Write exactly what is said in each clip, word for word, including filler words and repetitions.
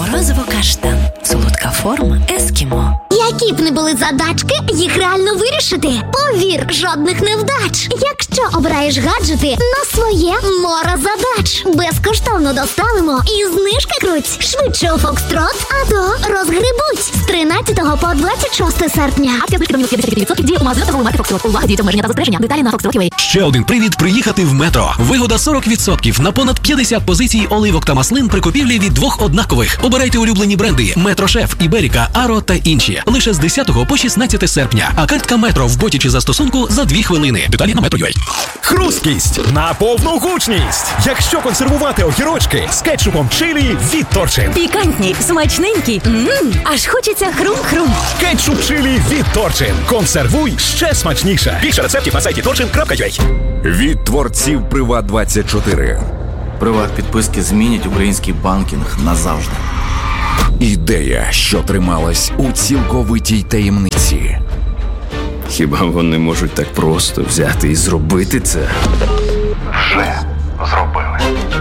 Морозиво-каштан. Солодка форма ескімо. Які б не були задачки, їх реально вирішити. Повір, жодних невдач. Якщо обираєш гаджети на своє море задач. Безкоштовно доставимо і знижки круть. Швидше у Фокстрот, а то розгребуть. З тринадцятого по двадцять шосте серпня. Акція знижки до мінус п'ятдесят відсотків діє у магазинах торгової марки Фокстрот. Увага, діють обмеження та застереження. Деталі на фокстрот крапка ю а. Ще один привід приїхати в Метро. Вигода сорок відсотків на понад п'ятдесят позицій оливок та маслин при купівлі від двох однакових. Обирайте улюблені бренди Метро Шеф, Іберіка, Аро та інші. Лише з десятого по шістнадцяте серпня. А картка Метро в боті чи застосунку за дві хвилини. Деталі на метро крапка ю а. Хрусткість на повну гучність. Якщо консервувати огірочки з кетчупом чилі від Торчин. Пікантні, смачненькі. Ммм, аж хочеться хрум-хрум. Кетчуп чилі від Торчин. Консервуй ще смачніше. Більше рецептів на сайті торчин крапка ю а. Від творців Приват двадцять чотири. Приват-підписки змінять український банкінг назавжди. Ідея, що трималась у цілковитій таємниці. Хіба вони можуть так просто взяти і зробити це? Вже зробили.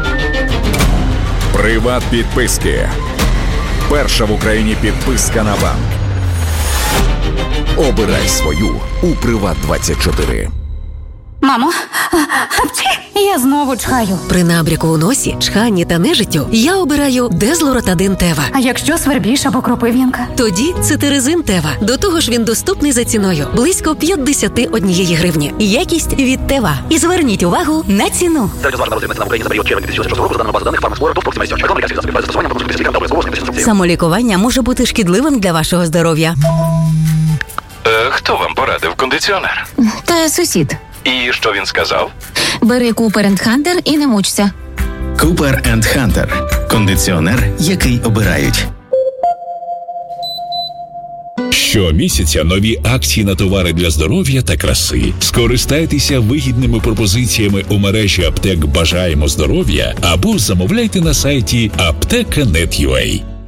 Приват-підписки. Перша в Україні підписка на банк. Обирай свою у Приват двадцять чотири. Мамо, я знову чхаю. При набряку у носі, чханні та нежиттю я обираю Дезлоротадин Тева. А якщо свербіж або кропив'янка? Тоді цитиризин Тева. До того ж він доступний за ціною. Близько п'ятдесят однієї гривні. Якість від Тева. І зверніть увагу на ціну. Самолікування може бути шкідливим для вашого здоров'я. Е, хто вам порадив кондиціонер? Та сусід. І що він сказав? Бери Cooper енд Hunter і не мучся. Cooper енд Hunter. Кондиціонер, який обирають. Щомісяця нові акції на товари для здоров'я та краси. Скористайтеся вигідними пропозиціями у мережі аптек «Бажаємо здоров'я» або замовляйте на сайті аптека крапка нет крапка ю а.